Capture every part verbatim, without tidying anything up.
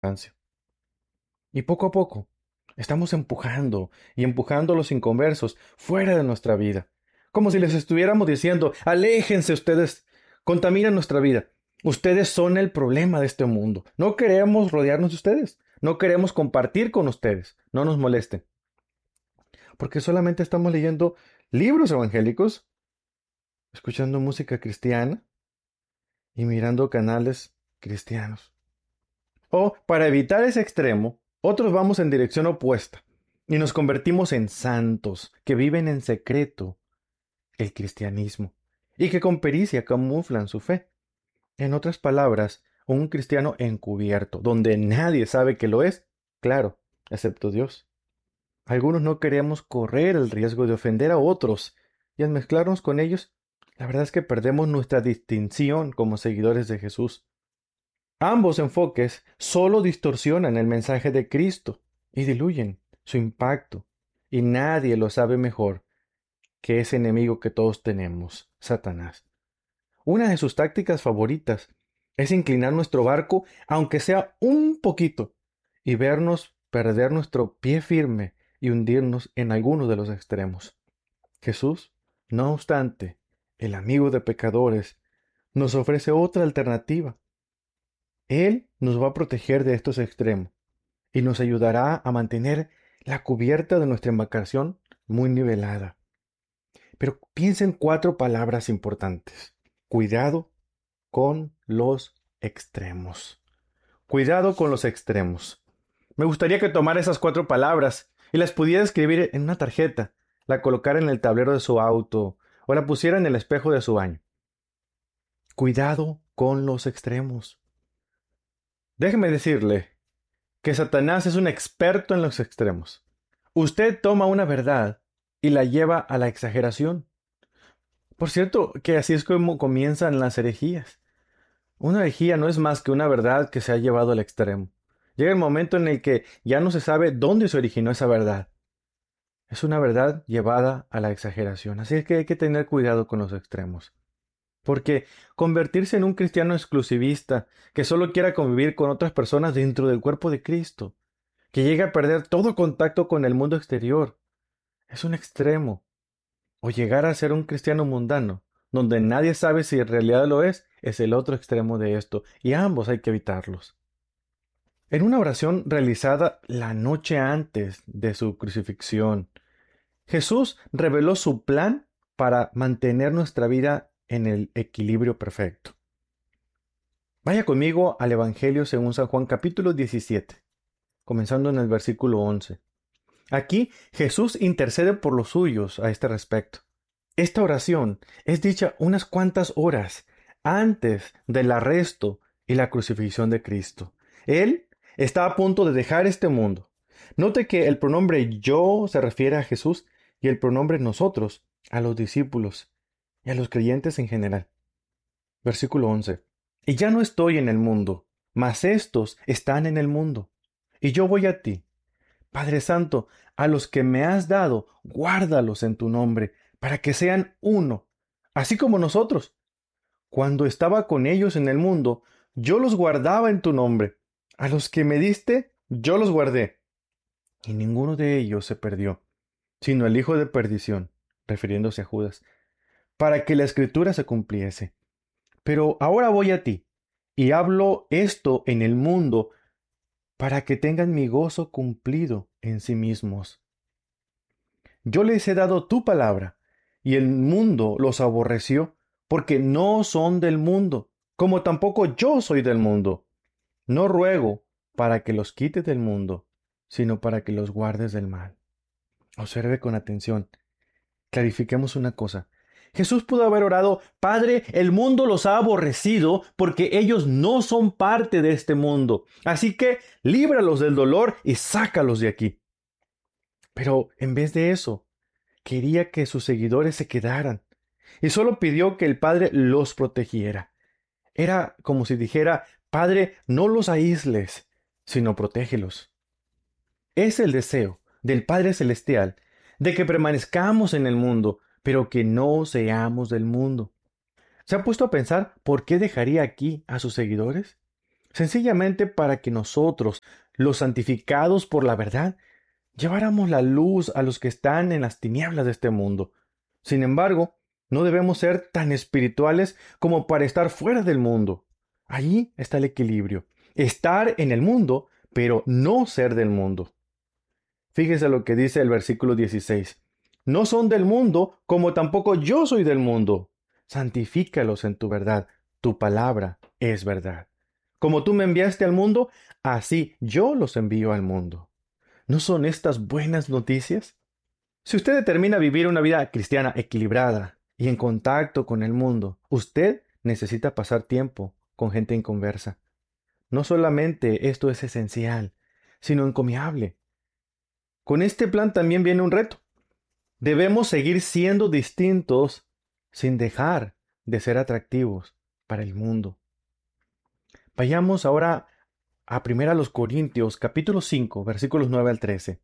cansancio. Y poco a poco estamos empujando y empujando a los inconversos fuera de nuestra vida, como si les estuviéramos diciendo, aléjense ustedes, contaminan nuestra vida. Ustedes son el problema de este mundo. No queremos rodearnos de ustedes. No queremos compartir con ustedes. No nos molesten. Porque solamente estamos leyendo libros evangélicos, escuchando música cristiana y mirando canales cristianos. O, para evitar ese extremo, otros vamos en dirección opuesta y nos convertimos en santos que viven en secreto el cristianismo y que con pericia camuflan su fe. En otras palabras, un cristiano encubierto, donde nadie sabe que lo es, claro, excepto Dios. Algunos no queremos correr el riesgo de ofender a otros y al mezclarnos con ellos, la verdad es que perdemos nuestra distinción como seguidores de Jesús. Ambos enfoques solo distorsionan el mensaje de Cristo y diluyen su impacto, y nadie lo sabe mejor que ese enemigo que todos tenemos, Satanás. Una de sus tácticas favoritas es inclinar nuestro barco, aunque sea un poquito, y vernos perder nuestro pie firme y hundirnos en alguno de los extremos. Jesús, no obstante, el amigo de pecadores, nos ofrece otra alternativa. Él nos va a proteger de estos extremos y nos ayudará a mantener la cubierta de nuestra embarcación muy nivelada. Pero piensa en cuatro palabras importantes. Cuidado con los extremos. Cuidado con los extremos. Me gustaría que tomara esas cuatro palabras y las pudiera escribir en una tarjeta, la colocara en el tablero de su auto o la pusiera en el espejo de su baño. Cuidado con los extremos. Déjeme decirle que Satanás es un experto en los extremos. Usted toma una verdad y la lleva a la exageración. Por cierto, que así es como comienzan las herejías. Una herejía no es más que una verdad que se ha llevado al extremo. Llega el momento en el que ya no se sabe dónde se originó esa verdad. Es una verdad llevada a la exageración. Así es que hay que tener cuidado con los extremos. Porque convertirse en un cristiano exclusivista, que solo quiera convivir con otras personas dentro del cuerpo de Cristo, que llegue a perder todo contacto con el mundo exterior, es un extremo. O llegar a ser un cristiano mundano, donde nadie sabe si en realidad lo es, es el otro extremo de esto, y ambos hay que evitarlos. En una oración realizada la noche antes de su crucifixión, Jesús reveló su plan para mantener nuestra vida en el equilibrio perfecto. Vaya conmigo al Evangelio según San Juan capítulo diecisiete, comenzando en el versículo once. Aquí Jesús intercede por los suyos a este respecto. Esta oración es dicha unas cuantas horas antes del arresto y la crucifixión de Cristo. Él está a punto de dejar este mundo. Note que el pronombre yo se refiere a Jesús y el pronombre nosotros a los discípulos y a los creyentes en general. Versículo once. Y ya no estoy en el mundo, mas estos están en el mundo. Y yo voy a ti. Padre Santo, a los que me has dado, guárdalos en tu nombre, para que sean uno, así como nosotros. Cuando estaba con ellos en el mundo, yo los guardaba en tu nombre. A los que me diste, yo los guardé. Y ninguno de ellos se perdió, sino el hijo de perdición, refiriéndose a Judas, para que la escritura se cumpliese. Pero ahora voy a ti, y hablo esto en el mundo, para que tengan mi gozo cumplido en sí mismos. Yo les he dado tu palabra, y el mundo los aborreció, porque no son del mundo, como tampoco yo soy del mundo. No ruego para que los quites del mundo, sino para que los guardes del mal. Observe con atención. Clarifiquemos una cosa. Jesús pudo haber orado, Padre, el mundo los ha aborrecido porque ellos no son parte de este mundo. Así que líbralos del dolor y sácalos de aquí. Pero en vez de eso, quería que sus seguidores se quedaran y solo pidió que el Padre los protegiera. Era como si dijera, Padre, no los aísles, sino protégelos. Es el deseo del Padre Celestial de que permanezcamos en el mundo, pero que no seamos del mundo. ¿Se ha puesto a pensar por qué dejaría aquí a sus seguidores? sencillamente para que nosotros, los santificados por la verdad, lleváramos la luz a los que están en las tinieblas de este mundo. Sin embargo, no debemos ser tan espirituales como para estar fuera del mundo. Allí está el equilibrio. Estar en el mundo, pero no ser del mundo. Fíjese lo que dice el versículo dieciséis. No son del mundo, como tampoco yo soy del mundo. Santifícalos en tu verdad. Tu palabra es verdad. Como tú me enviaste al mundo, así yo los envío al mundo. ¿No son estas buenas noticias? Si usted determina vivir una vida cristiana equilibrada y en contacto con el mundo, usted necesita pasar tiempo con gente inconversa. No solamente esto es esencial, sino encomiable. Con este plan también viene un reto. Debemos seguir siendo distintos sin dejar de ser atractivos para el mundo. Vayamos ahora a primera los Corintios, capítulo cinco, versículos nueve al trece.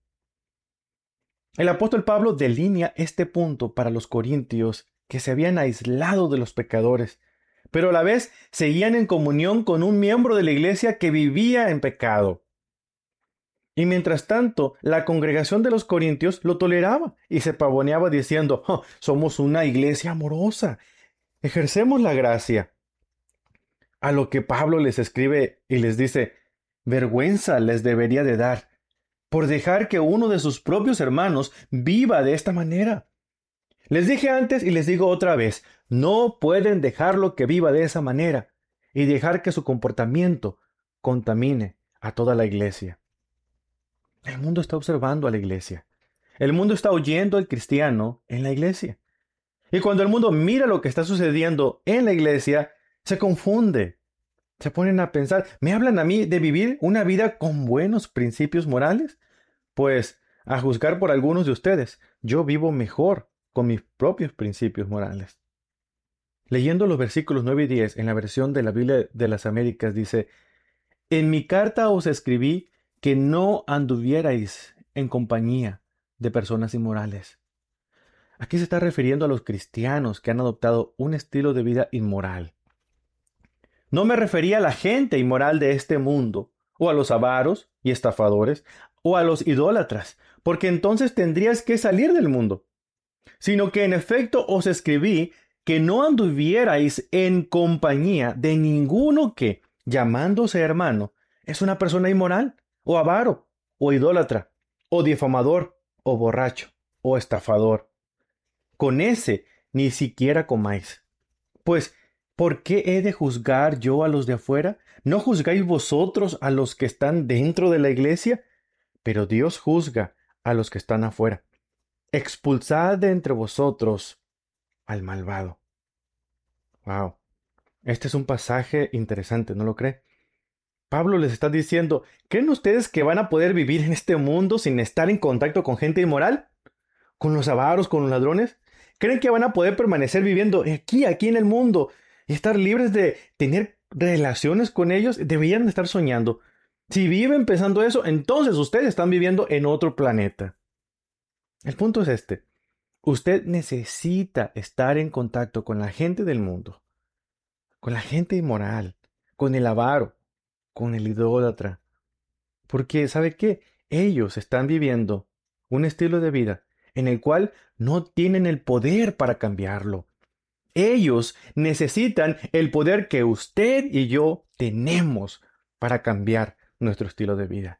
El apóstol Pablo delinea este punto para los corintios que se habían aislado de los pecadores, pero a la vez seguían en comunión con un miembro de la iglesia que vivía en pecado. Y mientras tanto, la congregación de los corintios lo toleraba y se pavoneaba diciendo, oh, somos una iglesia amorosa, ejercemos la gracia. A lo que Pablo les escribe y les dice, vergüenza les debería de dar por dejar que uno de sus propios hermanos viva de esta manera. Les dije antes y les digo otra vez, no pueden dejarlo que viva de esa manera y dejar que su comportamiento contamine a toda la iglesia. El mundo está observando a la iglesia. El mundo está oyendo al cristiano en la iglesia. Y cuando el mundo mira lo que está sucediendo en la iglesia, se confunde. Se ponen a pensar, ¿me hablan a mí de vivir una vida con buenos principios morales? Pues, a juzgar por algunos de ustedes, yo vivo mejor con mis propios principios morales. Leyendo los versículos nueve y diez en la versión de la Biblia de las Américas dice, en mi carta os escribí que no anduvierais en compañía de personas inmorales. Aquí se está refiriendo a los cristianos que han adoptado un estilo de vida inmoral. No me refería a la gente inmoral de este mundo, o a los avaros y estafadores, o a los idólatras, porque entonces tendrías que salir del mundo, sino que en efecto os escribí que no anduvierais en compañía de ninguno que, llamándose hermano, es una persona inmoral, o avaro, o idólatra, o difamador, o borracho, o estafador. Con ese ni siquiera comáis. Pues, ¿por qué he de juzgar yo a los de afuera? ¿No juzgáis vosotros a los que están dentro de la iglesia? Pero Dios juzga a los que están afuera. Expulsad de entre vosotros al malvado. Wow. Este es un pasaje interesante, ¿no lo cree? Pablo les está diciendo, ¿creen ustedes que van a poder vivir en este mundo sin estar en contacto con gente inmoral? ¿Con los avaros, con los ladrones? ¿Creen que van a poder permanecer viviendo aquí, aquí en el mundo y estar libres de tener relaciones con ellos? Deberían estar soñando. Si viven pensando eso, entonces ustedes están viviendo en otro planeta. El punto es este. Usted necesita estar en contacto con la gente del mundo, con la gente inmoral, con el avaro, con el idólatra. Porque, ¿sabe qué? Ellos están viviendo un estilo de vida en el cual no tienen el poder para cambiarlo. Ellos necesitan el poder que usted y yo tenemos para cambiar nuestro estilo de vida.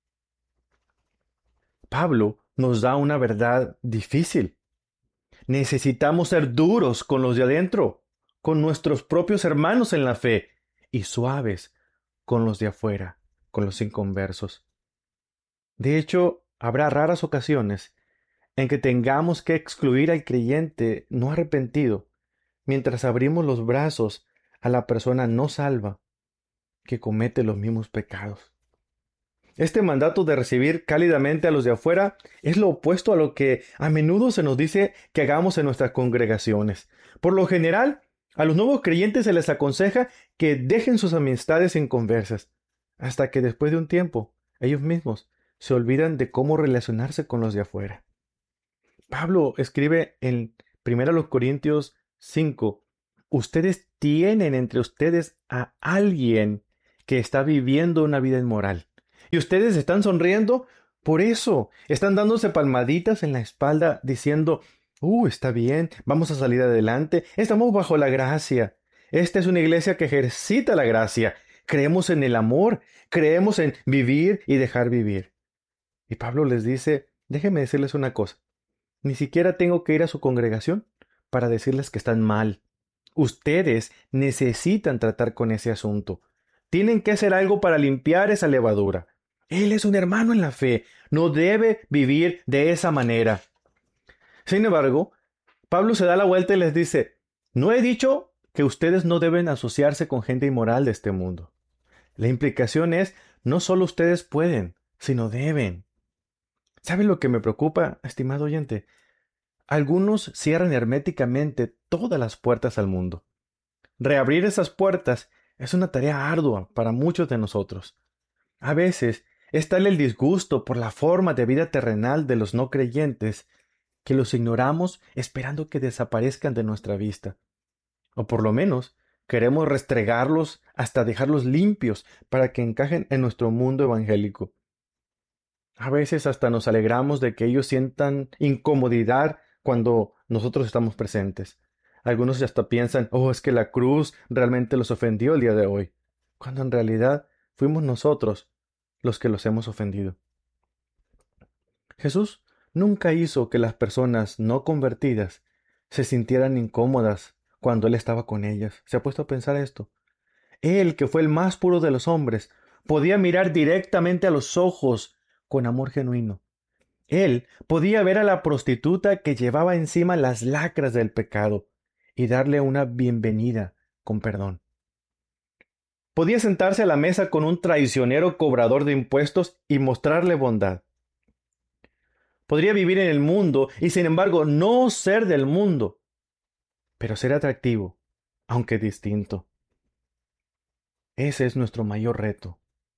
Pablo nos da una verdad difícil. Necesitamos ser duros con los de adentro, con nuestros propios hermanos en la fe, y suaves con los de afuera, con los inconversos. De hecho, habrá raras ocasiones en que tengamos que excluir al creyente no arrepentido, mientras abrimos los brazos a la persona no salva que comete los mismos pecados. Este mandato de recibir cálidamente a los de afuera es lo opuesto a lo que a menudo se nos dice que hagamos en nuestras congregaciones. Por lo general, a los nuevos creyentes se les aconseja que dejen sus amistades inconversas, hasta que después de un tiempo, ellos mismos se olvidan de cómo relacionarse con los de afuera. Pablo escribe en primera Corintios cinco, ustedes tienen entre ustedes a alguien que está viviendo una vida inmoral. Y ustedes están sonriendo por eso. Están dándose palmaditas en la espalda diciendo, uh, está bien, vamos a salir adelante, estamos bajo la gracia. Esta es una iglesia que ejercita la gracia. Creemos en el amor, creemos en vivir y dejar vivir. Y Pablo les dice, déjenme decirles una cosa, ni siquiera tengo que ir a su congregación para decirles que están mal. Ustedes necesitan tratar con ese asunto. Tienen que hacer algo para limpiar esa levadura. Él es un hermano en la fe, no debe vivir de esa manera. Sin embargo, Pablo se da la vuelta y les dice, no he dicho que ustedes no deben asociarse con gente inmoral de este mundo. La implicación es, no solo ustedes pueden, sino deben. ¿Saben lo que me preocupa, estimado oyente? Algunos cierran herméticamente todas las puertas al mundo. Reabrir esas puertas es una tarea ardua para muchos de nosotros. A veces es tal el disgusto por la forma de vida terrenal de los no creyentes que los ignoramos esperando que desaparezcan de nuestra vista. O por lo menos queremos restregarlos hasta dejarlos limpios para que encajen en nuestro mundo evangélico. A veces hasta nos alegramos de que ellos sientan incomodidad cuando nosotros estamos presentes. Algunos hasta piensan, oh, es que la cruz realmente los ofendió el día de hoy, cuando en realidad fuimos nosotros los que los hemos ofendido. Jesús nunca hizo que las personas no convertidas se sintieran incómodas cuando Él estaba con ellas. ¿Se ha puesto a pensar esto? Él, que fue el más puro de los hombres, podía mirar directamente a los ojos con amor genuino. Él podía ver a la prostituta que llevaba encima las lacras del pecado y darle una bienvenida con perdón. Podía sentarse a la mesa con un traicionero cobrador de impuestos y mostrarle bondad. Podría vivir en el mundo y sin embargo no ser del mundo, pero ser atractivo, aunque distinto. Ese es nuestro mayor reto.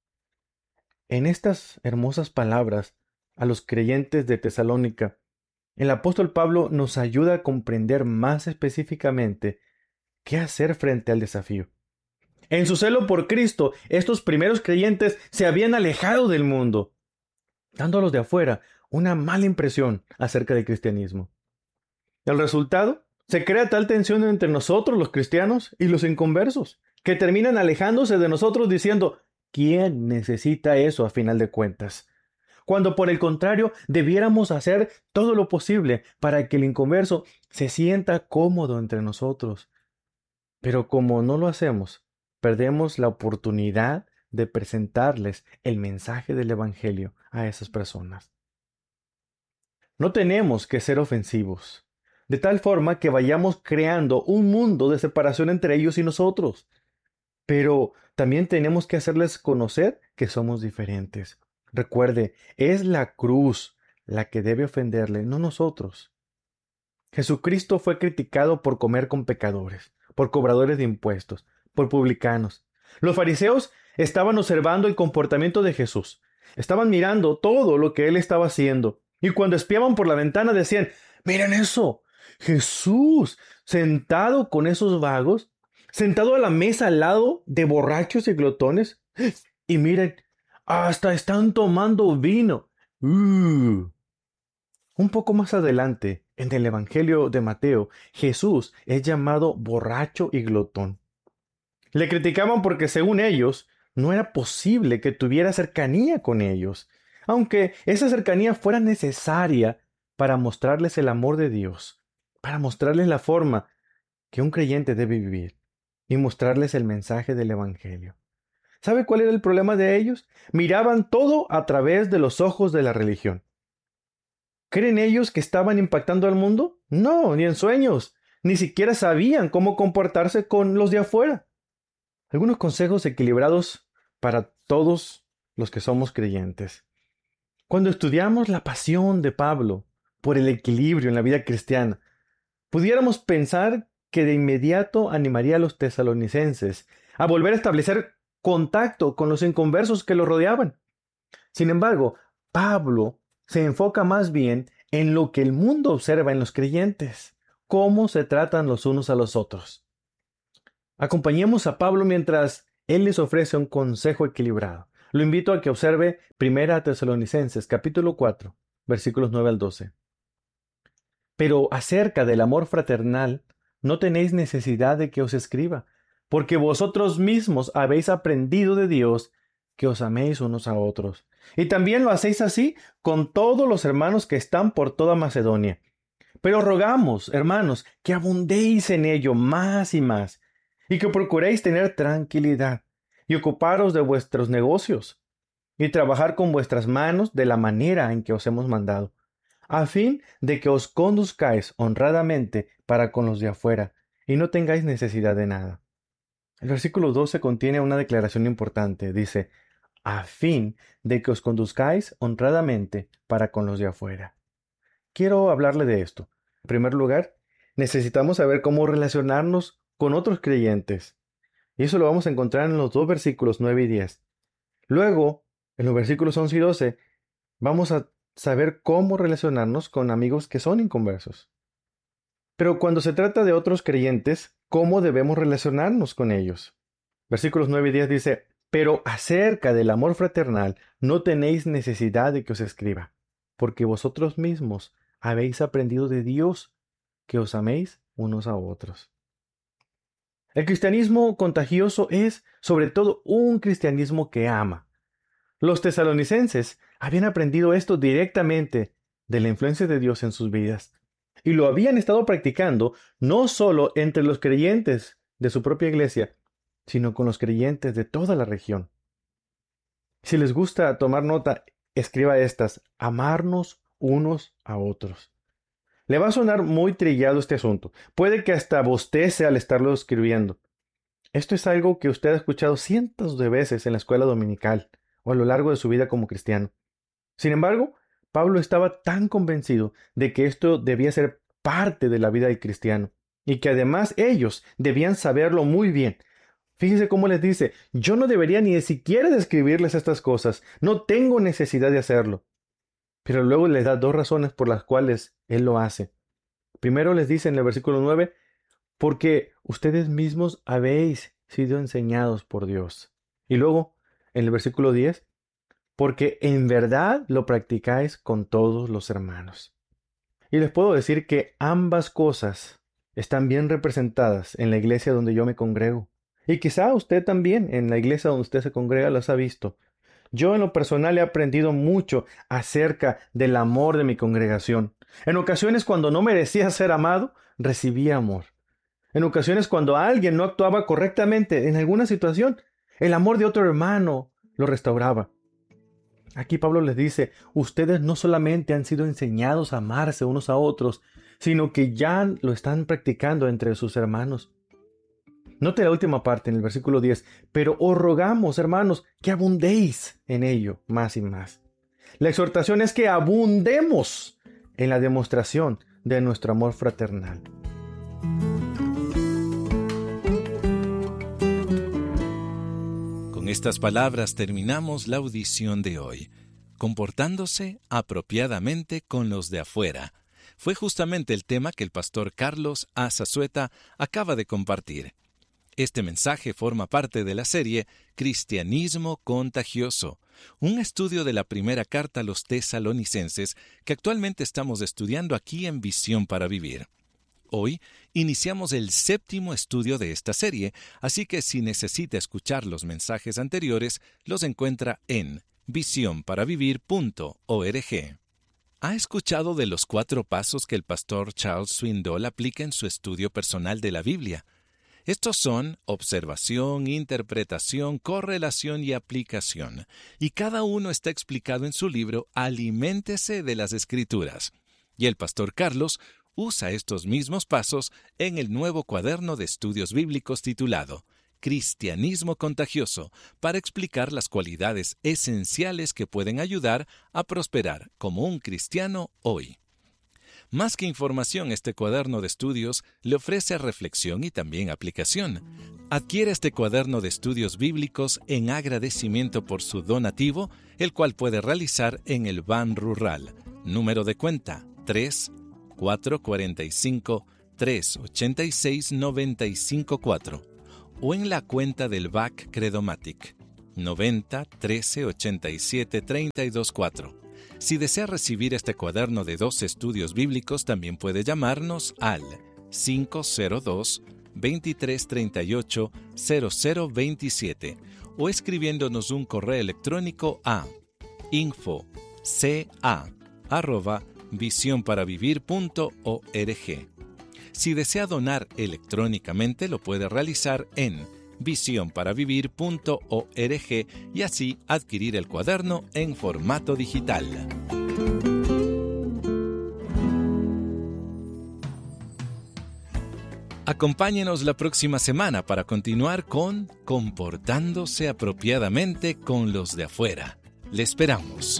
En estas hermosas palabras a los creyentes de Tesalónica, el apóstol Pablo nos ayuda a comprender más específicamente qué hacer frente al desafío. En su celo por Cristo, estos primeros creyentes se habían alejado del mundo, dando a los de afuera una mala impresión acerca del cristianismo. El resultado, se crea tal tensión entre nosotros los cristianos y los inconversos, que terminan alejándose de nosotros diciendo, ¿quién necesita eso a final de cuentas? Cuando por el contrario debiéramos hacer todo lo posible para que el inconverso se sienta cómodo entre nosotros. Pero como no lo hacemos, perdemos la oportunidad de presentarles el mensaje del Evangelio a esas personas. No tenemos que ser ofensivos, de tal forma que vayamos creando un mundo de separación entre ellos y nosotros. Pero también tenemos que hacerles conocer que somos diferentes. Recuerde, es la cruz la que debe ofenderle, no nosotros. Jesucristo fue criticado por comer con pecadores, por cobradores de impuestos, por publicanos. Los fariseos estaban observando el comportamiento de Jesús. Estaban mirando todo lo que él estaba haciendo. Y cuando espiaban por la ventana decían, miren eso, Jesús sentado con esos vagos, sentado a la mesa al lado de borrachos y glotones. Y miren, hasta están tomando vino. Uh. Un poco más adelante, en el Evangelio de Mateo, Jesús es llamado borracho y glotón. Le criticaban porque, según ellos, no era posible que tuviera cercanía con ellos, aunque esa cercanía fuera necesaria para mostrarles el amor de Dios, para mostrarles la forma que un creyente debe vivir y mostrarles el mensaje del Evangelio. ¿Sabe cuál era el problema de ellos? Miraban todo a través de los ojos de la religión. ¿Creen ellos que estaban impactando al mundo? No, ni en sueños. Ni siquiera sabían cómo comportarse con los de afuera. Algunos consejos equilibrados para todos los que somos creyentes. Cuando estudiamos la pasión de Pablo por el equilibrio en la vida cristiana, pudiéramos pensar que de inmediato animaría a los tesalonicenses a volver a establecer contacto con los inconversos que los rodeaban. Sin embargo, Pablo se enfoca más bien en lo que el mundo observa en los creyentes, cómo se tratan los unos a los otros. Acompañemos a Pablo mientras Él les ofrece un consejo equilibrado. Lo invito a que observe Primera Tesalonicenses, capítulo cuatro, versículos nueve al doce. Pero acerca del amor fraternal, no tenéis necesidad de que os escriba, porque vosotros mismos habéis aprendido de Dios que os améis unos a otros. Y también lo hacéis así con todos los hermanos que están por toda Macedonia. Pero rogamos, hermanos, que abundéis en ello más y más, y que procuréis tener tranquilidad, y ocuparos de vuestros negocios, y trabajar con vuestras manos de la manera en que os hemos mandado, a fin de que os conduzcáis honradamente para con los de afuera, y no tengáis necesidad de nada. El versículo doce contiene una declaración importante. Dice, a fin de que os conduzcáis honradamente para con los de afuera. Quiero hablarle de esto. En primer lugar, necesitamos saber cómo relacionarnos con otros creyentes. Y eso lo vamos a encontrar en los dos versículos nueve y diez. Luego, en los versículos once y doce, vamos a saber cómo relacionarnos con amigos que son inconversos. Pero cuando se trata de otros creyentes, ¿cómo debemos relacionarnos con ellos? Versículos nueve y diez dice, pero acerca del amor fraternal no tenéis necesidad de que os escriba, porque vosotros mismos habéis aprendido de Dios que os améis unos a otros. El cristianismo contagioso es, sobre todo, un cristianismo que ama. Los tesalonicenses habían aprendido esto directamente de la influencia de Dios en sus vidas, y lo habían estado practicando no solo entre los creyentes de su propia iglesia, sino con los creyentes de toda la región. Si les gusta tomar nota, escriba estas: amarnos unos a otros. Le va a sonar muy trillado este asunto. Puede que hasta bostece al estarlo escribiendo. Esto es algo que usted ha escuchado cientos de veces en la escuela dominical o a lo largo de su vida como cristiano. Sin embargo, Pablo estaba tan convencido de que esto debía ser parte de la vida del cristiano y que además ellos debían saberlo muy bien. Fíjese cómo les dice, yo no debería ni siquiera describirles estas cosas, no tengo necesidad de hacerlo. Pero luego les da dos razones por las cuales él lo hace. Primero les dice en el versículo nueve, porque ustedes mismos habéis sido enseñados por Dios. Y luego, en el versículo diez, porque en verdad lo practicáis con todos los hermanos. Y les puedo decir que ambas cosas están bien representadas en la iglesia donde yo me congrego. Y quizá usted también en la iglesia donde usted se congrega las ha visto. Yo en lo personal he aprendido mucho acerca del amor de mi congregación. En ocasiones cuando no merecía ser amado, recibía amor. En ocasiones cuando alguien no actuaba correctamente en alguna situación, el amor de otro hermano lo restauraba. Aquí Pablo les dice, ustedes no solamente han sido enseñados a amarse unos a otros, sino que ya lo están practicando entre sus hermanos. Note la última parte en el versículo diez, pero os rogamos, hermanos, que abundéis en ello más y más. La exhortación es que abundemos en la demostración de nuestro amor fraternal. Con estas palabras terminamos la audición de hoy. Comportándose apropiadamente con los de afuera. Fue justamente el tema que el pastor Carlos A. Zazueta acaba de compartir. Este mensaje forma parte de la serie Cristianismo Contagioso, un estudio de la primera carta a los tesalonicenses que actualmente estamos estudiando aquí en Visión para Vivir. Hoy iniciamos el séptimo estudio de esta serie, así que si necesita escuchar los mensajes anteriores, los encuentra en visión para vivir punto org. ¿Ha escuchado de los cuatro pasos que el pastor Charles Swindoll aplica en su estudio personal de la Biblia? Estos son observación, interpretación, correlación y aplicación, y cada uno está explicado en su libro Aliméntese de las Escrituras. Y el pastor Carlos usa estos mismos pasos en el nuevo cuaderno de estudios bíblicos titulado Cristianismo Contagioso, para explicar las cualidades esenciales que pueden ayudar a prosperar como un cristiano hoy. Más que información, este cuaderno de estudios le ofrece reflexión y también aplicación. Adquiere este cuaderno de estudios bíblicos en agradecimiento por su donativo, el cual puede realizar en el B A N Rural. Número de cuenta tres cuatro cuatro cinco tres ocho seis nueve cinco cuatro o en la cuenta del B A C Credomatic noventa, trece, ochenta y siete, treinta y dos cuatro. Si desea recibir este cuaderno de dos estudios bíblicos, también puede llamarnos al cinco cero dos, veintitrés treinta y ocho, cero cero veintisiete o escribiéndonos un correo electrónico a info ca arroba visión para vivir punto org. Si desea donar electrónicamente, lo puede realizar en visión para vivir punto org y así adquirir el cuaderno en formato digital. Acompáñenos la próxima semana para continuar con Comportándose apropiadamente con los de afuera. Le esperamos.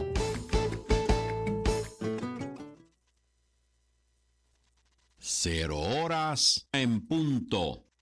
Cero horas en punto.